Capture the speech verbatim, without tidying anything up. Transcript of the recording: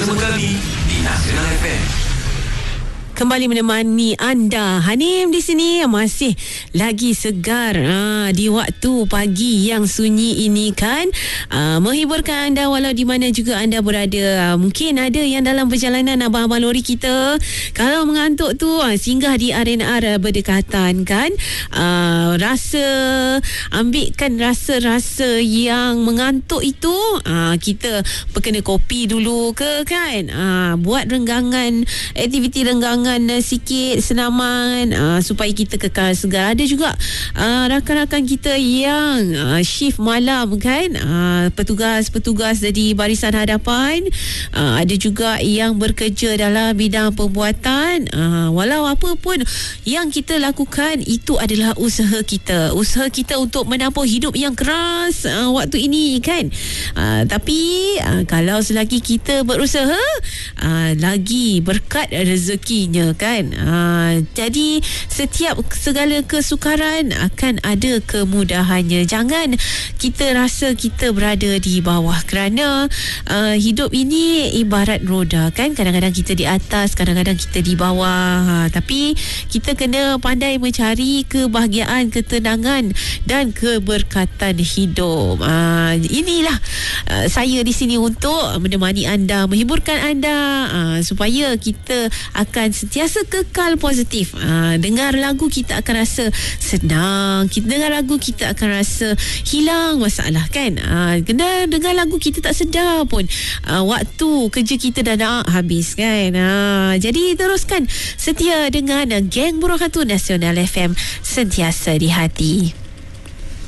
bersama kami di Nasional F M. Kembali menemani anda. Hanim di sini masih lagi segar ha, di waktu pagi yang sunyi ini kan, ha, menghiburkan anda walau di mana juga anda berada. Mungkin ada yang dalam perjalanan abang-abang lori kita, kalau mengantuk tu ha, singgah di R and R berdekatan kan, ha, rasa ambilkan rasa-rasa yang mengantuk itu, ha, kita perkena kopi dulu ke kan, ha, buat renggangan, aktiviti renggangan sikit, senaman uh, supaya kita kekal segar. Ada juga uh, rakan-rakan kita yang uh, shift malam kan, uh, petugas-petugas di barisan hadapan, uh, ada juga yang bekerja dalam bidang pembuatan. Uh, walau apa pun yang kita lakukan, itu adalah usaha kita, usaha kita untuk menampung hidup yang keras uh, waktu ini kan. Uh, tapi uh, kalau selagi kita berusaha, uh, lagi berkat rezekinya kan. Ha, jadi setiap segala kesukaran akan ada kemudahannya. Jangan kita rasa kita berada di bawah, kerana uh, hidup ini ibarat roda kan. Kadang-kadang kita di atas, kadang-kadang kita di bawah. Ha, tapi kita kena pandai mencari kebahagiaan, ketenangan dan keberkatan hidup. Ha, inilah uh, saya di sini untuk menemani anda, menghiburkan anda, uh, supaya kita akan sentiasa kekal positif. Ha, dengar lagu kita akan rasa senang, kita dengar lagu kita akan rasa hilang masalah kan. Ha, kena dengar lagu kita tak sedar pun ha, waktu kerja kita dah nak habis kan. Ha, jadi teruskan setia dengan Geng Burung Hantu Nasional F M, sentiasa di hati.